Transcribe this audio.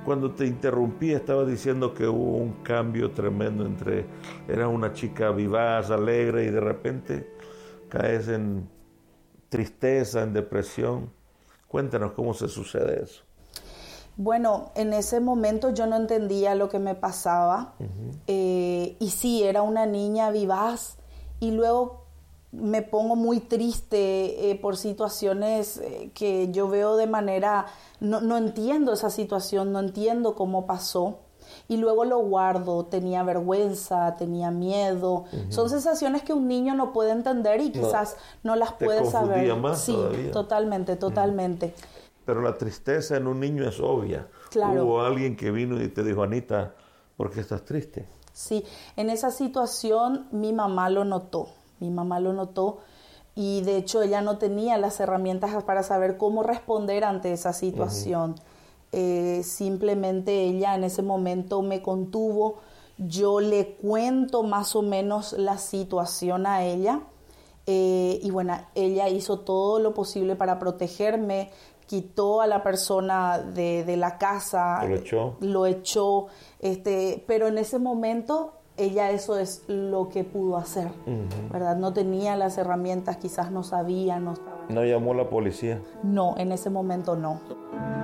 Cuando te interrumpí, estabas diciendo que hubo un cambio tremendo eras una chica vivaz, alegre, y de repente caes en tristeza, en depresión. Cuéntanos cómo se sucede eso. Bueno, en ese momento yo no entendía lo que me pasaba. Y sí, era una niña vivaz, y luego me pongo muy triste por situaciones que yo veo de manera... No entiendo esa situación, no entiendo cómo pasó. Y luego lo guardo, tenía vergüenza, tenía miedo. Son sensaciones que un niño no puede entender y quizás no las puede saber. Te confundía más sí, todavía. Totalmente. Pero la tristeza en un niño es obvia. Claro. Hubo alguien que vino y te dijo: Anita, ¿por qué estás triste? Sí, en esa situación mi mamá lo notó. Y de hecho ella no tenía las herramientas para saber cómo responder ante esa situación. Simplemente ella en ese momento me contuvo. Yo le cuento más o menos la situación a ella. Y bueno, ella hizo todo lo posible para protegerme, quitó a la persona de la casa, lo echó, pero en ese momento ella eso es lo que pudo hacer, ¿verdad? No tenía las herramientas, quizás no sabía, no estaba... ¿No llamó a la policía? No, en ese momento no.